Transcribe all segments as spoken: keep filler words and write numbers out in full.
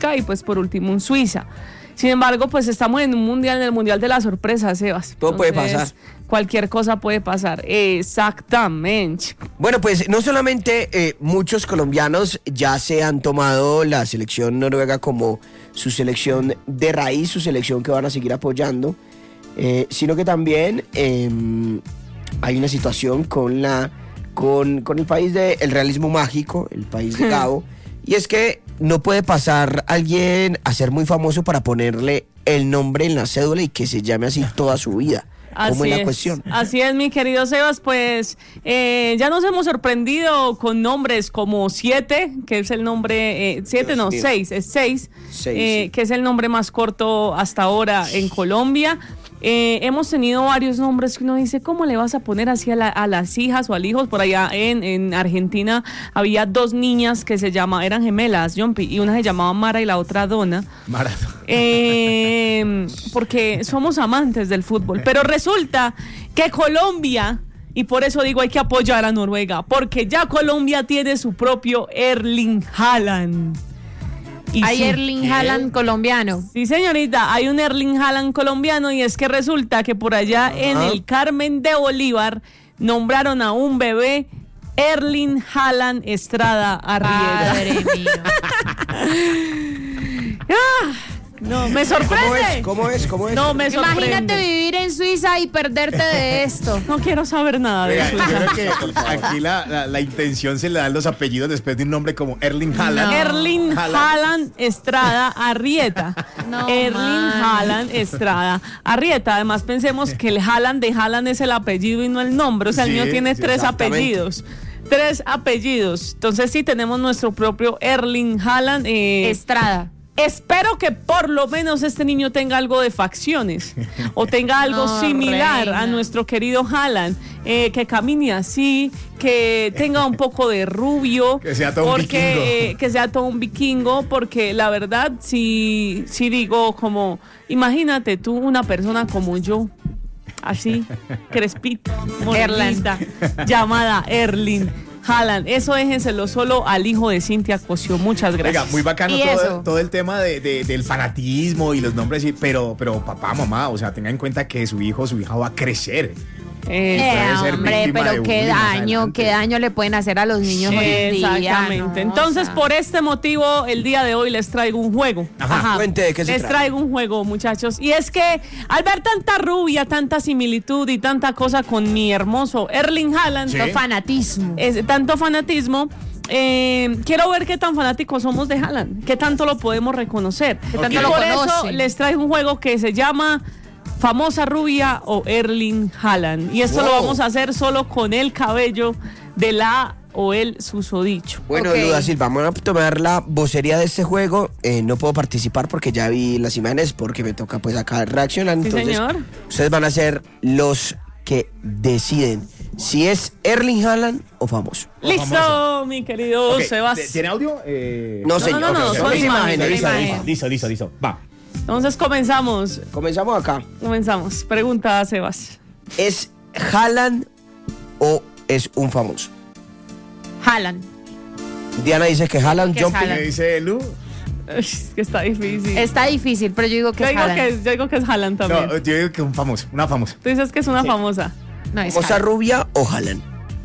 y pues por último un Suiza. Sin embargo, pues estamos en un mundial, en el mundial de la sorpresa, Sebas. Todo Entonces, puede pasar. Cualquier cosa puede pasar, exactamente. Bueno, pues no solamente eh, muchos colombianos ya se han tomado la selección noruega como su selección de raíz, su selección que van a seguir apoyando, eh, sino que también eh, hay una situación con la con, con el país del realismo mágico, el país de Gabo, y es que no puede pasar alguien a ser muy famoso para ponerle el nombre en la cédula y que se llame así toda su vida. ¿Cómo es la cuestión? Así es, mi querido Sebas, pues eh, ya nos hemos sorprendido con nombres como Siete, que es el nombre, eh, Siete no, Seis, es Seis, Seis, eh, sí. que es el nombre más corto hasta ahora en Colombia. Eh, hemos tenido varios nombres que uno dice, ¿cómo le vas a poner así a, la, a las hijas o al hijo? Por allá en, en Argentina había dos niñas que se llamaban, eran gemelas, Jumpy, y una se llamaba Mara y la otra Donna. Mara. Eh, porque somos amantes del fútbol. Pero resulta que Colombia, y por eso digo hay que apoyar a Noruega, porque ya Colombia tiene su propio Erling Haaland. Y Hay sí, Erling Haaland colombiano. Sí, señorita, hay un Erling Haaland colombiano y es que resulta que por allá Ajá. en el Carmen de Bolívar nombraron a un bebé Erling Haaland Estrada Arrieta. Padre mío. Ah, no, me sorprende. ¿Cómo es? ¿Cómo es? ¿Cómo es? No, me sorprende. Imagínate vivir en Suiza y perderte de esto. No quiero saber nada de Oiga, eso. yo creo que aquí la, la, la intención se le dan los apellidos después de un nombre como Erling Haaland. No. Erling Haaland Estrada Arrieta. No, Erling man. Haaland Estrada Arrieta. Además, pensemos que el Haaland de Haaland es el apellido y no el nombre. O sea, Sí, el mío tiene sí, tres exactamente. apellidos. Tres apellidos. Entonces, sí, tenemos nuestro propio Erling Haaland. Eh, Estrada. Espero que por lo menos este niño tenga algo de facciones o tenga algo No, similar reina. a nuestro querido Haaland, eh, que camine así, que tenga un poco de rubio, Que sea todo un porque, vikingo. eh, que sea todo un vikingo, porque la verdad sí, sí digo como, imagínate tú una persona como yo, así, crespita, morenita, llamada Erling Haaland. Eso déjenselo solo al hijo de Cintia Cosio. Muchas gracias. Oiga, muy bacano ¿Y todo, eso? todo el tema de, de- del fanatismo y los nombres, y- pero, pero papá, mamá, o sea, tenga en cuenta que su hijo, su hija va a crecer. Eh, Eh, puede ser hombre, víctima pero de qué bullying más daño, adelante. qué daño le pueden hacer a los niños hoy en día. Exactamente. ¿no? Entonces, O sea, por este motivo, el día de hoy les traigo un juego. Ajá. Cuente de qué se Les trata. traigo un juego, muchachos. Y es que al ver tanta rubia, tanta similitud y tanta cosa con mi hermoso Erling Haaland, Sí. tanto fanatismo. es, tanto fanatismo, eh, quiero ver qué tan fanáticos somos de Haaland, qué tanto lo podemos reconocer. Qué Ok. tanto Y lo por eso conocen. les traigo un juego que se llama Famosa Rubia o Erling Haaland. Y esto lo Wow. vamos a hacer solo con el cabello de la o el susodicho. Bueno, Ok. Luda Silva, vamos a tomar la vocería de este juego. Eh, no puedo participar porque ya vi las imágenes, porque me toca pues acá reaccionar. Sí, Entonces, señor. ustedes van a ser los que deciden si es Erling Haaland o famoso. Listo, famoso. mi querido Ok, Sebas. ¿tiene audio? Eh, No, no, señor. no, no, Ok, ok, solo ok. imagen, Listo, solo listo. imagen. Listo, listo, listo. Va. Entonces comenzamos. Comenzamos acá. Comenzamos. Pregunta a Sebas. ¿Es Haaland o es un famoso? Haaland. Diana dice que Haaland, Que es Jumpy. Haaland. ¿Qué dice Lu? Es que está difícil. Está difícil, pero yo digo que yo, es digo Haaland. que es, yo digo que es Haaland también. No, yo digo que un famoso, una famosa. Tú dices que es una famosa. No, es ¿Famosa Haaland. rubia o Haaland?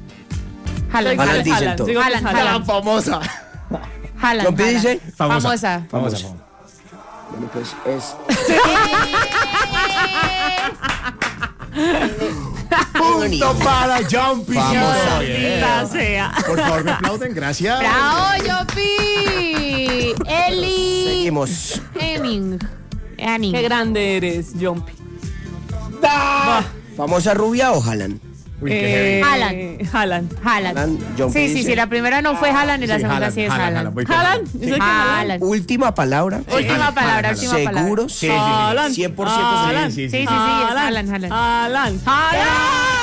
Yo Haaland. digo que Haaland es dicen Haaland. todo. Digo que es Haaland, Haaland. Haaland. famosa. Haaland. Jumpy Haaland. dice. Famosa. Famosa. Famosa. Famosa. Bueno, pues es. Punto para Jumpy. Famosa. Maldita sea. Por favor, me aplauden, gracias. ¡Bravo, Yopi! Eli. Seguimos. Henning. Henning. Qué grande eres, Jumpy. ¿Famosa rubia o Haaland? Uy, qué Eh, Haaland. Haaland. Haaland. Haaland, Jumpy Sí, sí, dice. sí, la primera no fue Haaland y la Sí, segunda Haaland, sí es Haaland, Haaland. voy con Haaland. Sí. Yo sé que Haaland. Haaland. Última palabra. Última Haaland, palabra, Haaland, última palabra. ¿Seguros? Sí, sí, sí. Haaland. cien por ciento Haaland. sí, sí, Sí, sí, sí, es Haaland. Haaland, Haaland. Haaland. Haaland.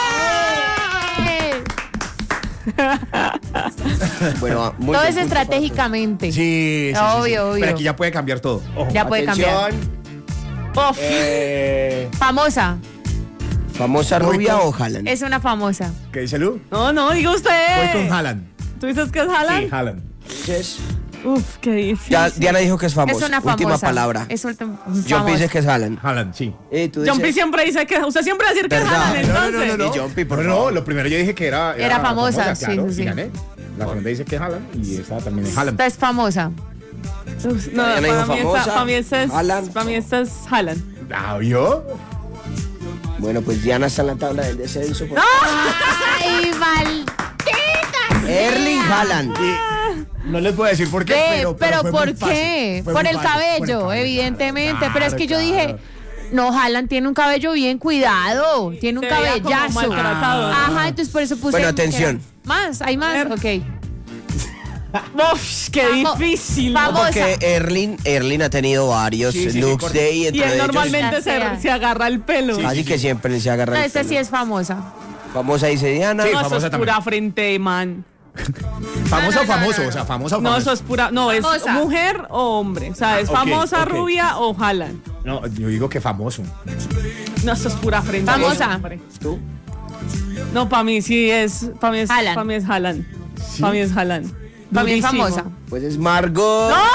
Bueno, muy Todo bien, es punto para estratégicamente. Sí, sí, sí, Obvio, sí. obvio. Pero aquí ya puede cambiar todo. Ojo. Ya puede cambiar. Atención. Uf. Eh, Famosa. ¿Famosa Voy rubia con- o Haaland? Es una famosa. ¿Qué dice Lu? No, no, diga Voy usted. con Haaland. ¿Tú dices que es Haaland? Sí, Haaland. Dices Uf, qué difícil. Ya, Diana dijo que es famosa. Es una famosa. Última palabra. Es ultim- John famosa. dice que es Haaland. Haaland, sí. Eh, ¿tú John P dices? siempre dice que. Usted siempre va a decir que es ¿Verdad? Haaland, No, no, entonces. no, no. Y John P, por no, no, favor. lo primero yo dije que era. Era famosa, sí, claro, sí, sí. y gané. La segunda dice que es Haaland y esta también es Haaland. Esta es famosa. Uf, no, Diana dijo para mí, esta, famosa, para mí esta es. Haaland. Para mí esta es Haaland. ¿Ah, vio? Bueno, pues Diana está en la tabla del descenso. por- ¡Ay, maldita! Erling Haaland. Y no les puedo decir por qué, Ve, pero. pero, fue ¿por muy fácil. qué? Fue Por muy el fácil, cabello, por el cabello. evidentemente. pero es que yo Claro, dije, claro. no, Haaland tiene un cabello bien cuidado. Tiene un Se veía como cabellazo. maltratado, ¿no? Ajá, entonces por eso puse. Bueno, que era- atención. Más, hay más. A ver. Ok. Uf, qué Famo- difícil. famo- Porque Erling, Erling ha tenido varios Sí, sí, sí, looks por- de y Y entre él ellos normalmente La sea. se, se agarra el pelo. casi que siempre se agarra No, el esta pelo. sí es famosa. Famosa dice Diana. Sí, No, eso famosa es también. pura frente, man. ¿Famosa o No, no, no, famoso? no, no. O sea, famosa o No, famoso. eso es pura. No, es Famosa. mujer o hombre. O sea, es Ok, famosa, ok. rubia o Haaland. No, yo digo que famoso. No, eso es pura frente. Famosa. hombre. ¿Tú? No, para mí sí es. Para mí es Haaland. Para mí es Haaland. Para mí es Haaland. Para mí es Durísimo. famosa. Pues es Margot. ¡Eh!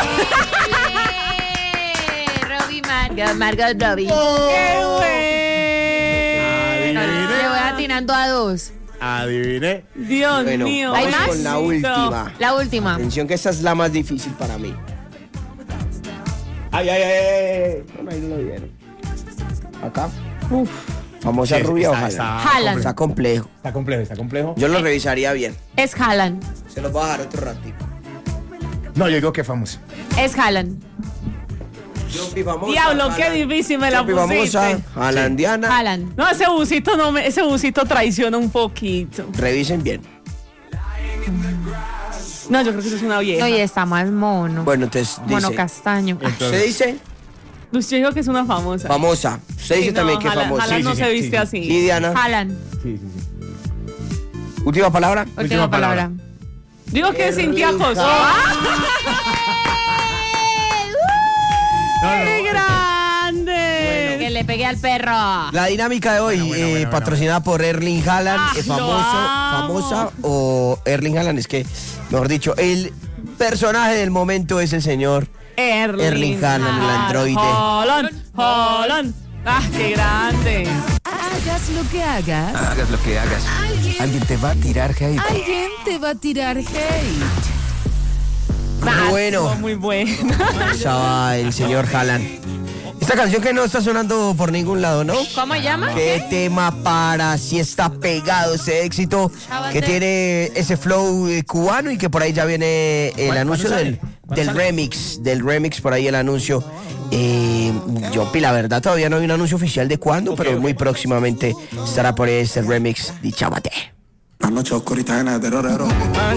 Robbie Margot, Margot Robbie. ¡Qué No, bueno! le voy atinando a dos. Adivine. Dios Bueno, mío. vamos ¿Hay más? con la Diosito. última. La última. Atención que esta es la más difícil para mí. Ay, ay, ay, ay. Bueno, ahí lo vieron. Acá. Uf. Famosa Sí, rubia o está- Haaland. está Haaland. Está complejo. Está complejo, está complejo. Yo lo revisaría bien. Es Haaland. Se los voy a dejar otro ratito. No, yo digo que famoso. Es Haaland. Jumpy famosa. Diablo, qué Haaland. difícil me la Jumpy pusiste. famosa. Haaland, Diana. Haaland. No, ese busito no me, ese busito traiciona un poquito. Revisen bien. No, yo creo que eso es una vieja. Oye, está más mono. Bueno, entonces Mono dice. castaño. ¿Se dice? Pues yo digo que es una famosa. Famosa. Usted dice Sí, no, también que es Haaland- famosa. Haaland Sí, no sí, se sí, viste sí. así. Y Diana. Haaland. Sí, sí, sí. Última palabra. Última, Última palabra. palabra. Digo que es Erling Cintia José. Haaland. No, no. ¡Qué grande! Que le pegué al perro. La dinámica de hoy, Bueno, bueno, eh, bueno, patrocinada por Erling Haaland, Ah, eh, lo famoso, amo. famosa o Erling Haaland, es que, mejor dicho, el personaje del momento es el señor Erling, Erling Haaland, el androide. Haaland, Haaland. ¡Ah, qué grande! Hagas lo que hagas, Hagas lo que hagas. Alguien te va a tirar hate. alguien te va a tirar hate. Bueno, Muy bueno. estaba el señor Haaland. Esta canción que no está sonando por ningún lado, ¿no? ¿Cómo se llama? ¿Qué tema para si está pegado ese éxito que tiene ese flow eh, cubano y que por ahí ya viene el ¿Cuándo anuncio sale? del, ¿Cuándo del sale? remix, del remix por ahí el anuncio. Eh, Yopi, la verdad todavía no hay un anuncio oficial de cuándo, pero muy próximamente estará por ahí este remix de Chámate. La noche oscurita llena de terror,